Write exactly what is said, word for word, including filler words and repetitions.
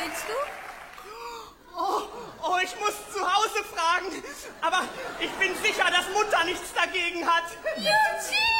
Willst du? Oh, oh, ich muss zu Hause fragen. Aber ich bin sicher, dass Mutter nichts dagegen hat. Luzi!